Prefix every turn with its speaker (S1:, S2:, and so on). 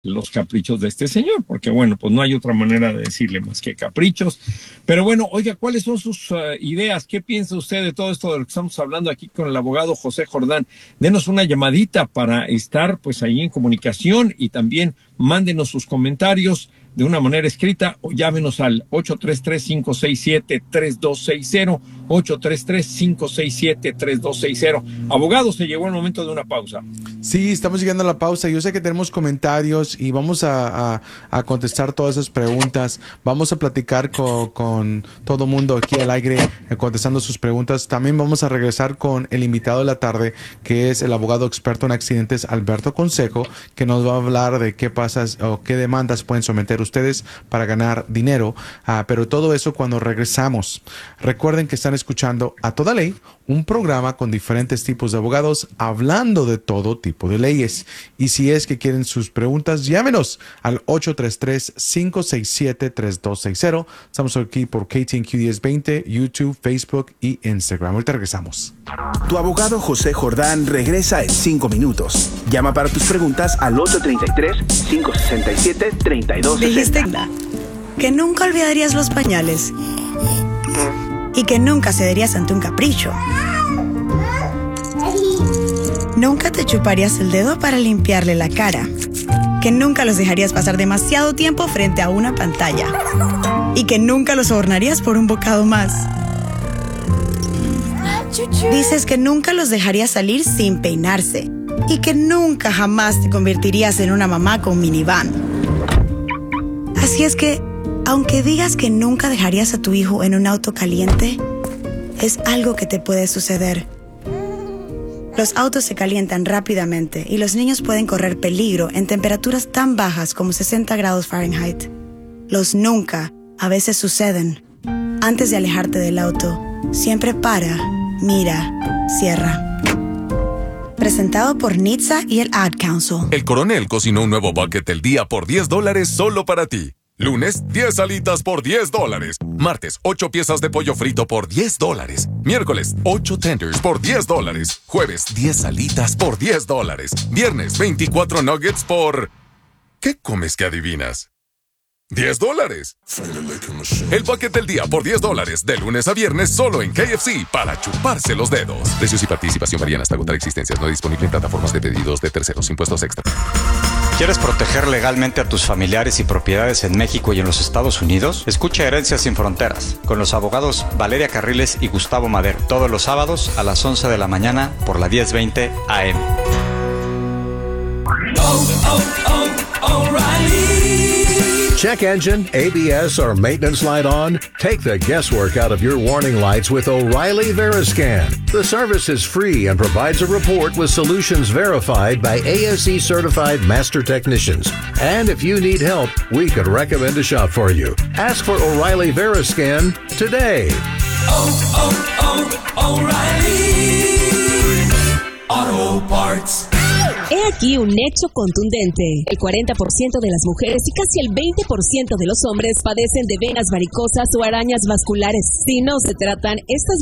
S1: los caprichos de este señor, porque bueno, pues no hay otra manera de decirle más que caprichos. Pero bueno, oiga, ¿cuáles son sus ideas? ¿Qué piensa usted de todo esto de lo que estamos hablando aquí con el abogado José Jordán? Denos una llamadita para estar pues ahí en comunicación y también mándenos sus comentarios de una manera escrita o llámenos al 833-567-3260, 833-567-3260. Abogado, se llegó el momento de una pausa.
S2: Sí, estamos llegando a la pausa. Yo sé que tenemos comentarios y vamos a contestar todas esas preguntas. Vamos a platicar con todo mundo aquí al aire contestando sus preguntas. También vamos a regresar con el invitado de la tarde, que es el abogado experto en accidentes, Alberto Consejo, que nos va a hablar de qué pasa o qué demandas pueden someter ustedes para ganar dinero. Pero todo eso cuando regresamos. Recuerden que están escuchando A Toda Ley, un programa con diferentes tipos de abogados hablando de todo tipo de leyes. Y si es que quieren sus preguntas, llámenos al 833-567-3260. Estamos aquí por KTNQ 1020, YouTube, Facebook y Instagram. Ahorita regresamos.
S3: Tu abogado José Jordán regresa en 5 minutos. Llama para tus preguntas al 833-567-3260.
S4: Dijiste que nunca olvidarías los pañales y que nunca cederías ante un capricho. Nunca te chuparías el dedo para limpiarle la cara. Que nunca los dejarías pasar demasiado tiempo frente a una pantalla. Y que nunca los sobornarías por un bocado más. Dices que nunca los dejarías salir sin peinarse. Y que nunca jamás te convertirías en una mamá con minivan. Así es que, aunque digas que nunca dejarías a tu hijo en un auto caliente, es algo que te puede suceder. Los autos se calientan rápidamente y los niños pueden correr peligro en temperaturas tan bajas como 60 grados Fahrenheit. Los nunca a veces suceden. Antes de alejarte del auto, siempre para, mira, cierra. Presentado por NHTSA y el Ad Council.
S5: El Coronel cocinó un nuevo bucket del día por $10 solo para ti. Lunes, 10 alitas por $10. Martes, 8 piezas de pollo frito por $10. Miércoles, 8 tenders por $10. Jueves, 10 alitas por $10. Viernes, 24 nuggets por... ¿Qué comes que adivinas? $10. El bucket del día por $10, de lunes a viernes solo en KFC, para chuparse los dedos. Precios y participación varían hasta agotar existencias. No disponible en plataformas de pedidos de terceros. Impuestos extra.
S6: ¿Quieres proteger legalmente a tus familiares y propiedades en México y en los Estados Unidos? Escucha Herencias Sin Fronteras con los abogados Valeria Carriles y Gustavo Madero, todos los sábados a las 11 de la mañana por la 1020 AM.
S7: Check engine, ABS, or maintenance light on? Take the guesswork out of your warning lights with O'Reilly Veriscan. The service is free and provides a report with solutions verified by ASE certified master technicians. And if you need help, we could recommend a shop for you. Ask for O'Reilly Veriscan today.
S8: O'Reilly Auto Parts.
S9: He aquí un hecho contundente. El 40% de las mujeres y casi el 20% de los hombres padecen de venas varicosas o arañas vasculares. Si no se tratan, estas